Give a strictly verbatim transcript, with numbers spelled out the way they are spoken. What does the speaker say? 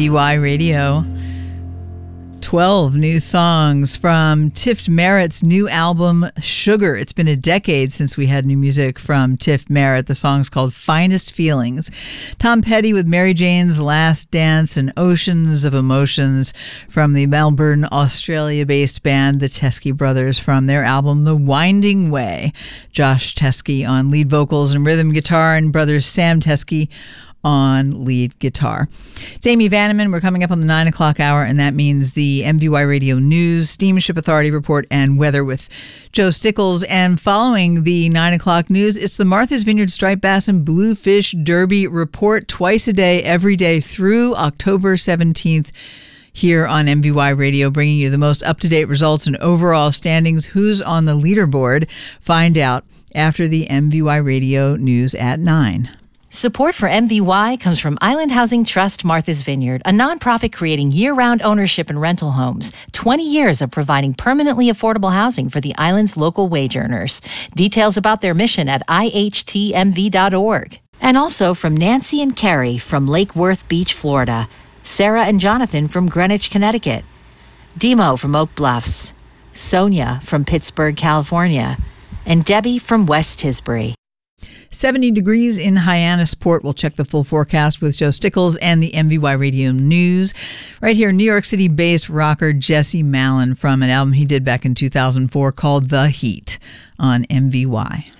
V Y Radio. twelve new songs from Tiff Merritt's new album, Sugar. It's been a decade since we had new music from Tiff Merritt. The song's called Finest Feelings. Tom Petty with Mary Jane's Last Dance and Oceans of Emotions from the Melbourne, Australia-based band, the Teskey Brothers, from their album, The Winding Way. Josh Teskey on lead vocals and rhythm guitar, and brothers Sam Teskey on lead guitar. It's Amy Vanneman. We're coming up on the nine o'clock hour, and that means the M V Y Radio News, Steamship Authority Report, and weather with Joe Stickles. And following the nine o'clock news, it's the Martha's Vineyard Striped Bass and Bluefish Derby Report, twice a day, every day through October seventeenth. Here on M V Y Radio, bringing you the most up-to-date results and overall standings. Who's on the leaderboard? Find out after the M V Y Radio News at nine. Support for M V Y comes from Island Housing Trust Martha's Vineyard, a nonprofit creating year-round ownership and rental homes. twenty years of providing permanently affordable housing for the island's local wage earners. Details about their mission at I H T M V dot org. And also from Nancy and Carrie from Lake Worth Beach, Florida. Sarah and Jonathan from Greenwich, Connecticut. Demo from Oak Bluffs. Sonia from Pittsburgh, California. And Debbie from West Tisbury. seventy degrees in Hyannisport. We'll check the full forecast with Joe Stickles and the M V Y Radio News. Right here, New York City-based rocker Jesse Malin from an album he did back in two thousand four called The Heat on M V Y.